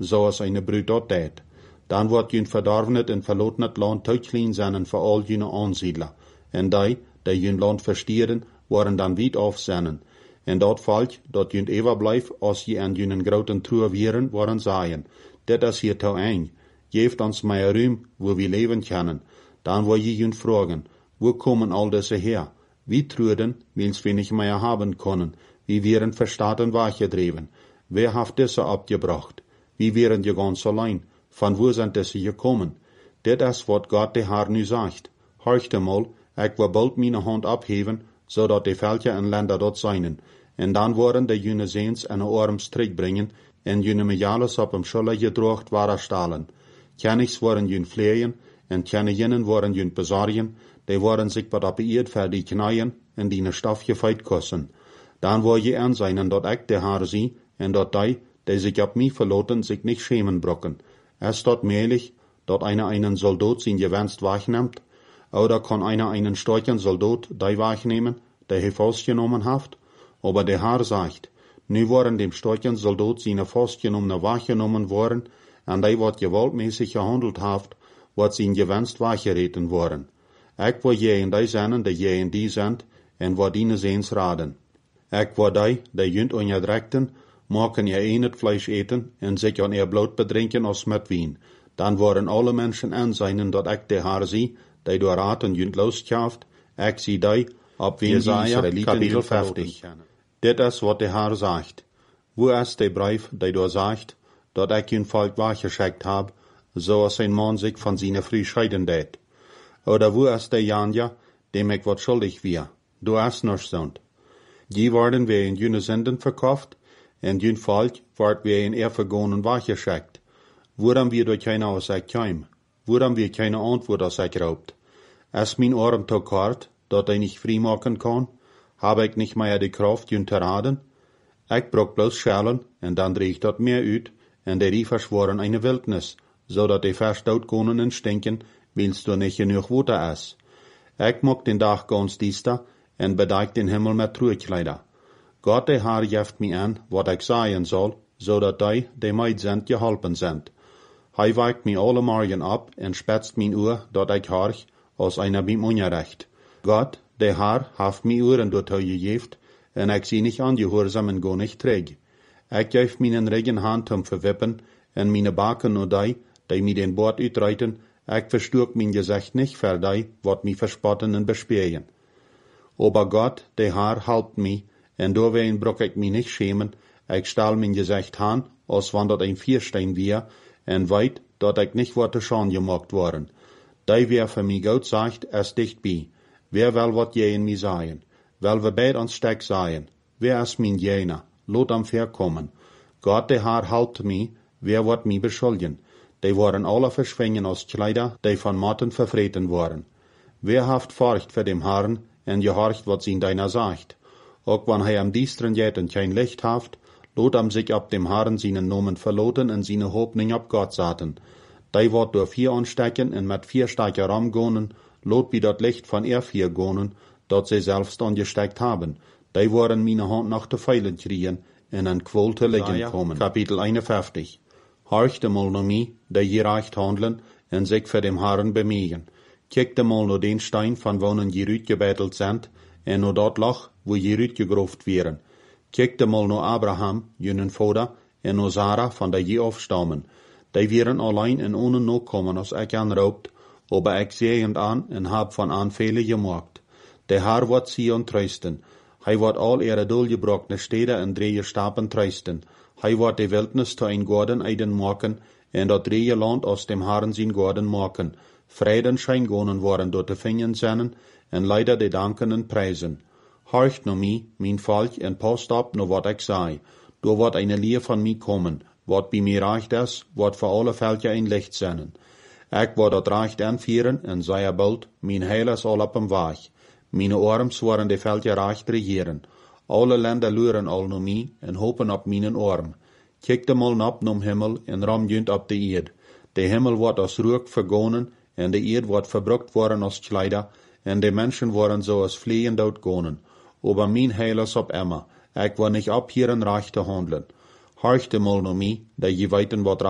zoals eine Brut dat deed. Dan wordt jun verdorvenet en verlotenet land tuitlien zijn voor al june aansiedler. En die jun land verstieren, worden dan weit auf zijn. En dat valt, dat jun ever blijft, als je aan junen groten truhe wieren, worden zaaien. Dit is hier toe een. Geeft ons meer ruim, wo wir leven kunnen. Dan wil je jun vragen, wo komen al deze her? Wie truden, wils wir nicht mehr haben können? Wie wären verstaten wachgedreven? Wer hat diese abgebracht? Wie wären die ganz allein? Von wo sind diese gekommen? Dit is wat Gott de Herr nu sagt. Horcht mal, ik wil bald meine Hand abheben, zodat de Völker en Länder dort seien. En dan worden de june Seens en Orms terugbringen, en june Mejales op hem Schulle gedrocht waren stalen. Kennigs worden jun vleien, en kenniginnen worden jun bezorgen, die worden sich wat op de eerdveld knaaien, en die stof gefeit kosten. Dan wil je aan zijn dat ik de Herr zie, en dat die sich op mij verloten, zich niet schämen brocken. Es dort möglich, dat einer einen Soldat sein Gewenst wahrnimmt, oder kann einer einen starken Soldat die wahrnehmen, der er festgenommen hat, aber der Herr sagt, nu worden dem starken Soldat seine festgenommene wahrgenommen worden, und die wat gewaltmäßig gehandelt hat, wat sein Gewenst wahrgereten worden. Ik wil je in die zijn, die je in die sind, en wat die seens raden. Ik wil die junt onderdrekten, maken ihr het Fleisch eten en sich an ihr Blut bedrinken als met wien. Dan worden alle Menschen aanzien dat ik de Herr zie, die door raten junt losschaaft, ik zie die, op wie die Israeliten 50. Dit is wat de Herr sagt. Wo is de brief, die door sagt, dat ik junt volk weggeschickt heb, zoals een man zich van zijn vrouw scheiden deed? Oder wo is de Janja, dem ik wat schuldig weer? Du is nog zond. Die worden wir in june Sünden verkauft, en jun volk wordt weer in vergonen weggeschickt. Waarom wir door keine Aussage keim? Waarom wir keine Antwort aus euch raubt? Ist mein Arm zu kort, dat ich nicht frei machen kann? Habe ich nicht mehr die Kraft, jun zu raden? Ich brauch bloß Schellen, en dan dreig dat meer uit, en die Riefers waren eine Wildnis, zodat die Vers dood konen en stinken, wils du nicht genug Water is. Ich mag den Dag ganz diester, en bedeik den Himmel met Truhkleider. Gott der Herr geeft mij aan wat ik zeggen zal, zodat die mij sind geholpen sind. Hij wijkt mij alle morgen ab en spetst mijn oor, dat ik horch, als einer beim Unrecht. Gott, der Herr, heeft mij oren door hij gegeven, en ik zie niet angehoorzaam en go niet terug. Ik geef mijn regen hand om verwippen, en mijn baken nur die mij den Bord uitreiten, ik versturk mijn gezicht niet voor die, wat mij verspotten en bespeen. Aber Gott, der Herr, helpt mij, en doorwegen brok ik mij niet schämen, ik stel mijn gezicht aan, als wann dat een Vierstein weer, en weet dat ik niet wat te schaan gemaakt worden. Die wer voor mij goed zegt, is dichtbij. Wer wil wat je in mij zeggen? Wel we beid ons stek zeggen. Wer is mijn jener? Laat hem verkommen. Gott der Herr helpt mij, wer wordt mij beschuldigen? Die worden alle verschwingen als Kleider, die van Matten vervreten worden. Wer haft Furcht voor dem Herrn, en gehorcht wat zijn deiner sagt? Ook wann hij am diesteren jeten kein Licht haft, lot am sich ab dem Herrn seinen Nomen verloten en seine Hoffnung ab Gott zaten. Die wordt door 4 anstecken en met 4 starke ramgonen, lot wie dat Licht van 4 gonen, dat sie selbst angesteckt haben. Die worden meine Hand nach de Pfeilen kriegen en an Quol te liggen kommen. Kapitel 51. Horchte mal no mij, die gerecht handelen en sich für dem Herrn bemegen. Kijkte mal no den Stein van wonen je uitgebeiteld sind, en no dat Loch, wo je uitgegroft wären. Kijkte mal no Abraham, junen Vater, en no Sarah van de je afstammen. Die wären allein en ohne Nachkommen als ik aanroopt, aber ik zegend aan en hab van aanvelen gemaakt. De Herr wordt Sion trösten. Hij wordt al ihre doelgebrochene steden en 3 stapen trösten. Hij wordt de wildnis te een Gorden eiden maken, en dat 3 land aus dem Herrn zijn Gorden maken. Vreden schijn gonen worden door te vingen zijn, en leider de danken en prijzen. Horcht no mij, mijn volk, en past op no wat ik zei. Door wordt eine Leer van mij komen, wat bij mij recht is, wat voor alle Völker een licht zijn. Ik word dat recht aanvieren, en zei bald, mijn heil is al op hem weg. Mijn arms worden de Völker recht regeren. Alle Länder luren al no mij, en hopen op mijn arm. Kijk de mal op nom Himmel, en ram junt op de eerd. De Himmel wordt als rook vergonen, en de eerd wordt verbrukt worden als Kleider, en de mensen worden zoals vliegen doodgonen. Aber mijn heil is op Emma. Ik wil niet op hier een recht te handelen. Horchte mal no mij, dat je weten wat